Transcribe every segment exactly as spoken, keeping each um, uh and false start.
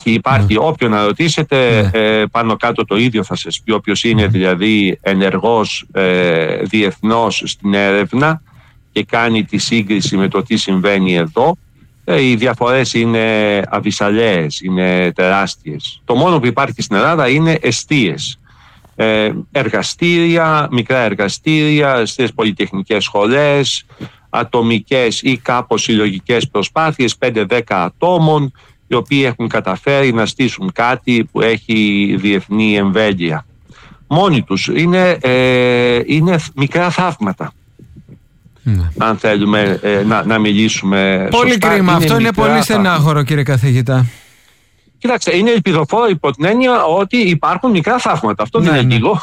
Υπάρχει, υπάρχει. Mm. Όποιον να ρωτήσετε, mm. ε, πάνω κάτω το ίδιο θα σας πει. Όποιος είναι mm. δηλαδή ενεργός ε, διεθνώς στην έρευνα και κάνει τη σύγκριση με το τι συμβαίνει εδώ, ε, οι διαφορές είναι αβυσαλαίες, είναι τεράστιες. Το μόνο που υπάρχει στην Ελλάδα είναι εστίες. Ε, εργαστήρια, μικρά εργαστήρια στις πολυτεχνικές σχολές, ατομικές ή κάπως συλλογικές προσπάθειες πέντε δέκα ατόμων, οι οποίοι έχουν καταφέρει να στήσουν κάτι που έχει διεθνή εμβέλεια. Μόνοι τους είναι, ε, είναι μικρά θαύματα. Ναι. Αν θέλουμε ε, να, να μιλήσουμε πολύ σωστά. Κρίμα, είναι αυτό είναι πολύ στενάχωρο, κύριε καθηγητά. Κοιτάξτε, είναι ελπιδοφόρο υπό την έννοια ότι υπάρχουν μικρά θαύματα. Αυτό ναι, δεν είναι λίγο.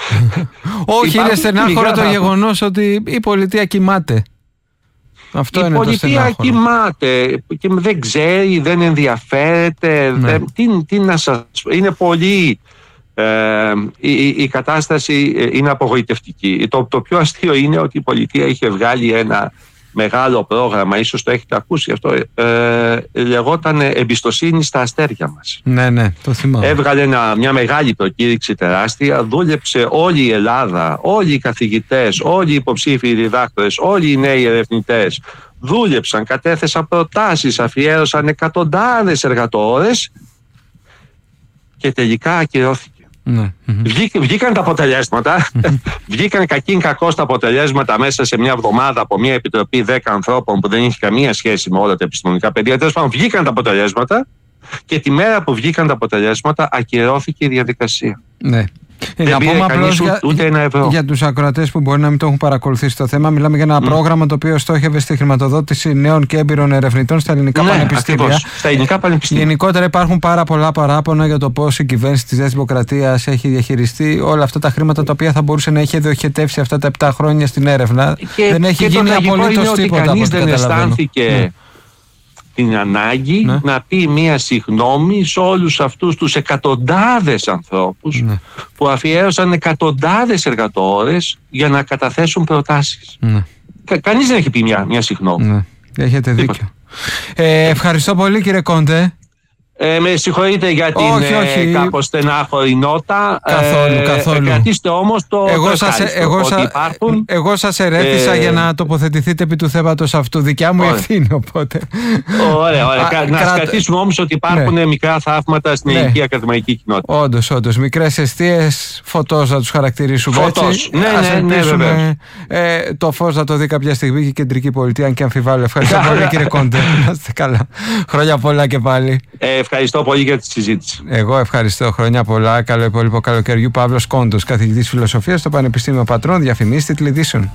Όχι, είναι στενάχωρο το γεγονός ότι η πολιτεία κοιμάται. Αυτό η είναι πολιτεία κοιμάται και δεν ξέρει, δεν ενδιαφέρεται. Ναι. Δεν, τι, τι να σας πω, είναι πολύ. Ε, η, η κατάσταση είναι απογοητευτική. Το, το πιο αστείο είναι ότι η πολιτεία είχε βγάλει ένα μεγάλο πρόγραμμα, ίσως το έχετε ακούσει αυτό, ε, λεγόταν εμπιστοσύνη στα αστέρια μας. Ναι, ναι, το θυμάμαι. Έβγαλε ένα, μια μεγάλη προκήρυξη τεράστια, δούλεψε όλη η Ελλάδα, όλοι οι καθηγητές, όλοι οι υποψήφιοι διδάκτορες, όλοι οι νέοι ερευνητές, δούλεψαν, κατέθεσαν προτάσεις, αφιέρωσαν εκατοντάδες εργατόρες και τελικά ακυρώθηκε. Ναι. Βγή, βγήκαν τα αποτελέσματα, βγήκαν κακήν κακώς τα αποτελέσματα μέσα σε μια εβδομάδα από μια επιτροπή δέκα ανθρώπων που δεν είχε καμία σχέση με όλα τα επιστημονικά πεδία. Τέλος πάντων, βγήκαν τα αποτελέσματα και τη μέρα που βγήκαν τα αποτελέσματα ακυρώθηκε η διαδικασία. Ναι. Δεν να πούμε απλώς για, ούτε ένα ευρώ. Για τους ακροατές που μπορεί να μην το έχουν παρακολουθήσει το θέμα, μιλάμε για ένα mm. πρόγραμμα το οποίο στόχευε στη χρηματοδότηση νέων και έμπειρων ερευνητών στα ελληνικά ναι, πανεπιστήμια. Ακριβώς, στα ελληνικά πανεπιστήμια. Γενικότερα υπάρχουν πάρα πολλά παράπονα για το πώς η κυβέρνηση της Νέας Δημοκρατίας έχει διαχειριστεί όλα αυτά τα χρήματα τα οποία θα μπορούσε να έχει διοχετεύσει αυτά τα επτά χρόνια στην έρευνα. Και, δεν έχει και γίνει απολύτως τίποτα. Κανείς δεν αισθάνθηκε ναι. την ανάγκη ναι. να πει μία συγγνώμη σε όλους αυτούς τους εκατοντάδες ανθρώπους ναι. που αφιέρωσαν εκατοντάδες εργατόρες για να καταθέσουν προτάσεις. Ναι. Κα, κανείς δεν έχει πει μια, μια συγγνώμη. Ναι. Έχετε δίκιο. Ε, ευχαριστώ πολύ, κύριε Κόντε. Ε, με συγχωρείτε για την όχι, όχι. Ε, κάπως στενάχωρη νότα. Καθόλου, ε, καθόλου. Κρατήστε όμως το εγώ σας, εγώ, σας, υπάρχουν, εγώ σας ερέτησα ε, για να τοποθετηθείτε επί του θέματος αυτού. Δικιά μου ευθύνη, οπότε. Ωραία, ωραία. Α, να κρατ... κρατήσουμε όμως ότι υπάρχουν ναι. μικρά θαύματα στην ναι. ελληνική ακαδημαϊκή κοινότητα. Όντως, όντως. Μικρές εστίες, φωτός να τους χαρακτηρίσουμε φωτός. έτσι. Ναι, ας ναι, ναι, ε, το φως να το δει κάποια στιγμή και η κεντρική πολιτεία, αν και αμφιβάλλω. Ευχαριστώ πολύ, κύριε Κόντε. Να είστε καλά. Χρόνια πολλά και πάλι. Ε, ευχαριστώ πολύ για τη συζήτηση. Εγώ ευχαριστώ. Χρόνια πολλά. Καλό υπόλοιπο καλοκαιριού. Παύλος Κόντος, καθηγητής φιλοσοφίας στο Πανεπιστήμιο Πατρών, διαφημίσεις τιτλειδήσεων.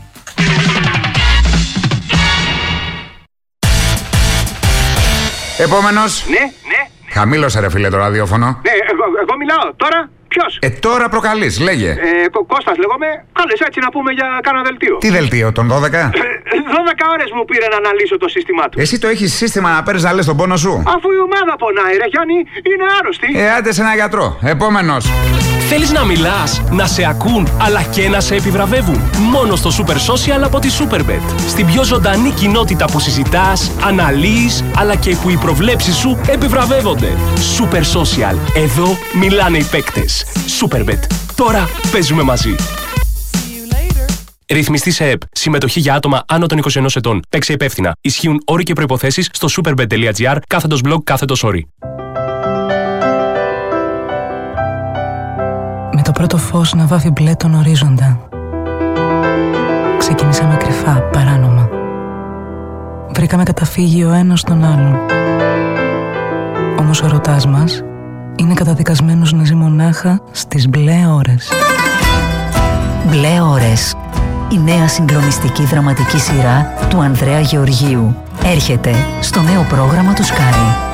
Επόμενος. Ναι, ναι. Χαμήλωσε ρε φίλε το ραδιόφωνο. Ναι, εγώ, εγώ μιλάω. Τώρα ποιος? Ε, τώρα προκαλείς, λέγε. Ε, Κω- Κώστας λέγομαι. Κάλες έτσι να πούμε για κάνα δελτίο. Τι δελτίο, τον δώδεκα? Ε, δώδεκα ώρες μου πήρε να αναλύσω το σύστημά του. Εσύ το έχεις σύστημα να παίρνεις να λες τον πόνο σου? Αφού η ομάδα πονάει ρε Γιάννη, είναι άρρωστη. Ε, άντε σε ένα γιατρό. Επόμενος. Θέλεις να μιλάς, να σε ακούν, αλλά και να σε επιβραβεύουν? Μόνο στο Super Social από τη Superbet. Στην πιο ζωντανή κοινότητα που συζητάς, αναλύεις, αλλά και που οι προβλέψεις σου επιβραβεύονται. Super Social. Εδώ μιλάνε οι παίκτες. Superbet. Τώρα παίζουμε μαζί. Ρυθμιστή σε ΕΠ. Συμμετοχή για άτομα άνω των είκοσι ενός ετών. Παίξε υπεύθυνα. Ισχύουν όροι και προϋποθέσεις στο superbet.gr κάθετος blog κάθετος όροι. Με το πρώτο φως να βάφει μπλε τον ορίζοντα. Ξεκινήσαμε κρυφά, παράνομα. Βρήκαμε καταφύγιο ο ένας στον άλλον. Όμως ο ερωτάς μας είναι καταδικασμένος να ζει μονάχα στις μπλε ώρες. Μπλε ώρες. Η νέα συγκλονιστική δραματική σειρά του Ανδρέα Γεωργίου έρχεται στο νέο πρόγραμμα του Sky.